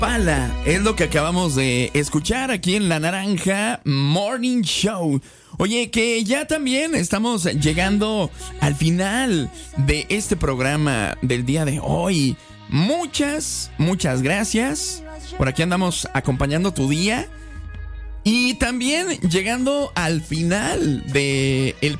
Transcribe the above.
Pala es lo que acabamos de escuchar aquí en La Naranja Morning Show. Oye, que ya también estamos llegando al final de este programa del día de hoy. Muchas gracias. Por aquí andamos acompañando tu día. Y también llegando al final de el